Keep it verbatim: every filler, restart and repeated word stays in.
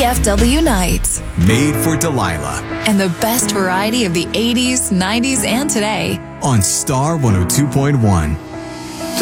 F W Nights. Made for Delilah. And the best variety of the eighties, nineties, and today. On Star one oh two point one.